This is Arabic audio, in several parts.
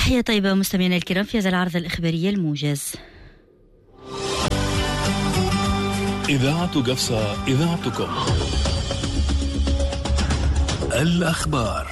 تحية طيبة مستمعينا الكرام في هذا العرض الإخباري الموجز. إذاعة قفصة، إذاعتكم. الأخبار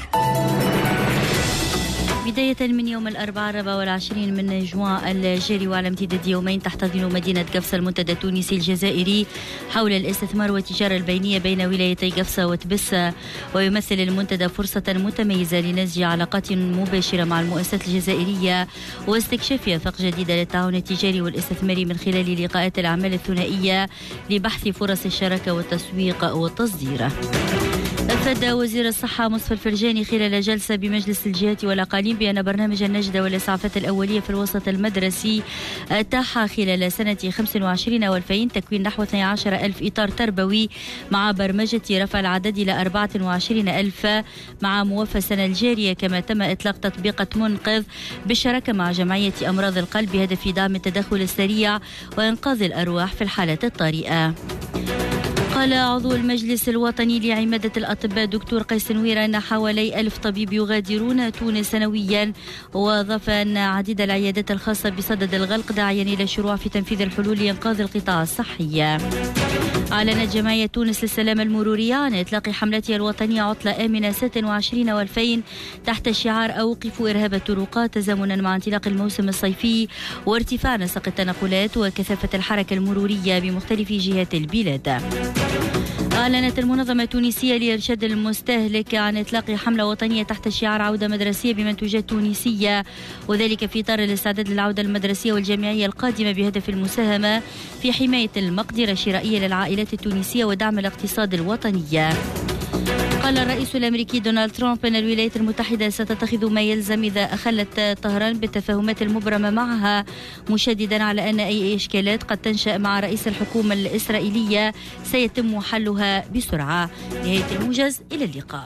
بداية من يوم الأربعاء 24 من جوان الجاري وعلى امتداد يومين تحتضن مدينة قفصة المنتدى التونسي الجزائري حول الاستثمار والتجارة البينية بين ولايتي قفصة وتبسة، ويمثل المنتدى فرصة متميزة لنسج علاقات مباشرة مع المؤسسات الجزائرية واستكشاف آفاق جديدة للتعاون التجاري والاستثماري من خلال لقاءات الأعمال الثنائية لبحث فرص الشراكة والتسويق والتصدير. أفاد وزير الصحة مصطفى الفرجاني خلال جلسة بمجلس الجهات والأقاليم بأن برنامج النجدة والإسعافات الأولية في الوسط المدرسي أتاح خلال سنة 25 و2000 تكوين نحو 12,000 إطار تربوي مع برمجة رفع العدد إلى 24,000 مع موافى السنة الجارية، كما تم إطلاق تطبيقة منقذ بالشراكة مع جمعية أمراض القلب بهدف دعم التدخل السريع وإنقاذ الأرواح في الحالات الطارئة. قال عضو المجلس الوطني لعمادة الأطباء دكتور قيس نويرة أن حوالي 1000 طبيب يغادرون تونس سنويا، وأضاف أن عديد العيادات الخاصة بصدد الغلق داعيا إلى الشروع في تنفيذ الحلول لإنقاذ القطاع الصحي. أعلنت جمعية تونس للسلامة المرورية عن إطلاق حملتها الوطنية عطلة آمنة 26 و2000 تحت شعار أوقفوا إرهاب الطرقات، تزامنا مع انطلاق الموسم الصيفي وارتفاع نسق التنقلات وكثافة الحركة المرورية بمختلف جهات البلاد. أعلنت المنظمة التونسية لإرشاد المستهلك عن إطلاق حملة وطنية تحت شعار عودة مدرسية بمنتوجات تونسية، وذلك في إطار الاستعداد للعودة المدرسية والجامعية القادمة بهدف المساهمة في حماية المقدرة الشرائية للعائلات التونسية ودعم الاقتصاد الوطني. قال الرئيس الأمريكي دونالد ترامب أن الولايات المتحدة ستتخذ ما يلزم إذا أخلت طهران بالتفاهمات المبرمة معها، مشددا على أن أي إشكالات قد تنشأ مع رئيس الحكومة الإسرائيلية سيتم حلها بسرعة. نهاية الموجز، إلى اللقاء.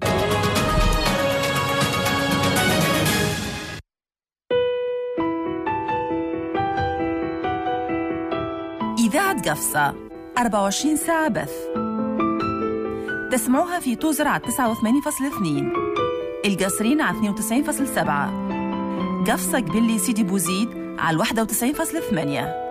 إذاعة قفصة 24 ساعة بث، تسمعوها في توزر على 89.2، القصرين على 92.7، قفصة قبلي سيدي بوزيد على 91.8.